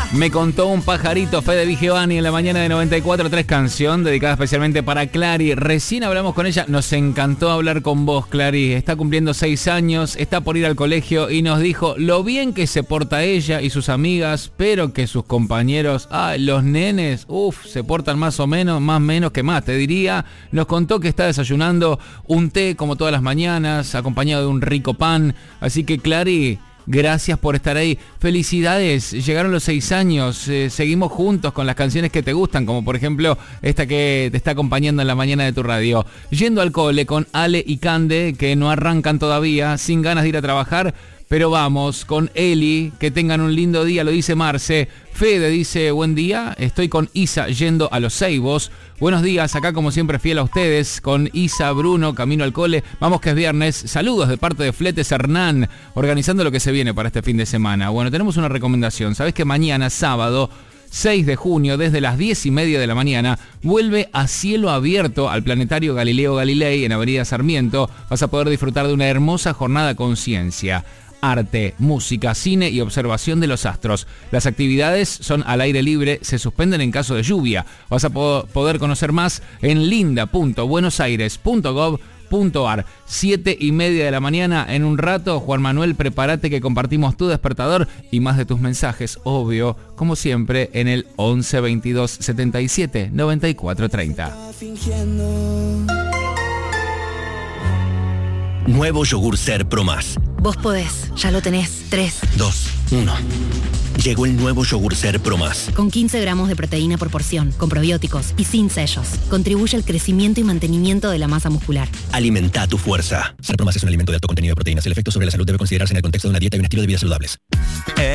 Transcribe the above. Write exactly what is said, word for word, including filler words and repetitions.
Me contó un pajarito, Fede Vigevani, en la mañana de noventa y cuatro, tres canción dedicada especialmente para Clary. Recién hablamos con ella, nos encantó hablar con vos, Clary. Está cumpliendo seis años, está por ir al colegio y nos dijo lo bien que se porta ella y sus amigas, pero que sus compañeros, ah, los nenes, uff, se portan más o menos, más menos que más, te diría. Nos contó que está desayunando un té como todas las mañanas, acompañado de un rico pan. Así que, Clary, gracias por estar ahí. Felicidades, llegaron los seis años, eh, seguimos juntos con las canciones que te gustan, como por ejemplo esta que te está acompañando en la mañana de tu radio. Yendo al cole con Ale y Cande, que no arrancan todavía, sin ganas de ir a trabajar, pero vamos, con Eli, que tengan un lindo día, lo dice Marce. Fede dice, buen día, estoy con Isa yendo a los Ceibos. Buenos días, acá como siempre fiel a ustedes, con Isa, Bruno, camino al cole. Vamos que es viernes, saludos de parte de Fletes Hernán, organizando lo que se viene para este fin de semana. Bueno, tenemos una recomendación, sabés que mañana, sábado, seis de junio, desde las diez y media de la mañana, vuelve a cielo abierto al Planetario Galileo Galilei en Avenida Sarmiento. Vas a poder disfrutar de una hermosa jornada con ciencia, arte, música, cine y observación de los astros. Las actividades son al aire libre, se suspenden en caso de lluvia. Vas a po- poder conocer más en linda punto buenos aires punto gov punto ar. Siete y media de la mañana, en un rato. Juan Manuel, prepárate que compartimos tu despertador y más de tus mensajes, obvio, como siempre, en el once veintidós setenta y siete noventa y cuatro treinta. Nuevo yogur Ser Pro Más. Vos podés, ya lo tenés. tres, dos, uno. Llegó el nuevo yogur Ser Pro Más. Con quince gramos de proteína por porción, con probióticos y sin sellos. Contribuye al crecimiento y mantenimiento de la masa muscular. Alimenta tu fuerza. Ser Pro Más es un alimento de alto contenido de proteínas. El efecto sobre la salud debe considerarse en el contexto de una dieta y un estilo de vida saludables.